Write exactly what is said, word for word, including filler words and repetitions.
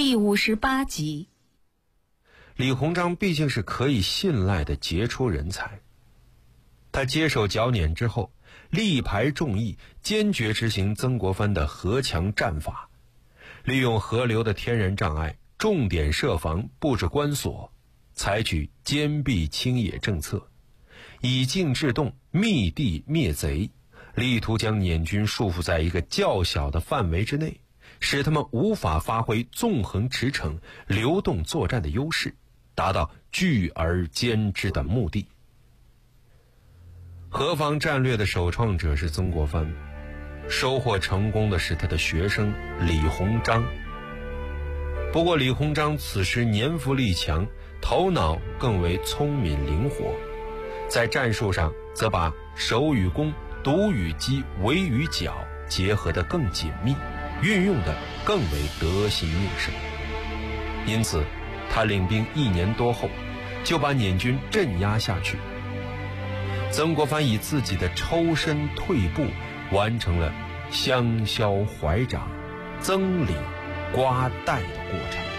第五十八集。 李鸿章毕竟是可以信赖的杰出人才，他接手剿捻之后，力排众议，坚决执行曾国藩的河墙战法，利用河流的天然障碍，重点设防，布置关锁，采取坚壁清野政策，以静制动，密地灭贼，力图将捻军束缚在一个较小的范围之内，使他们无法发挥纵横驰骋、流动作战的优势，达到聚而歼之的目的。河防战略的首创者是曾国藩，收获成功的是他的学生李鸿章。不过李鸿章此时年富力强，头脑更为聪明灵活，在战术上则把守与攻、堵与击、围与剿结合得更紧密，运用得更为得心应手。因此他领兵一年多后就把捻军镇压下去。曾国藩以自己的抽身退步完成了香消怀长、曾李瓜代的过程。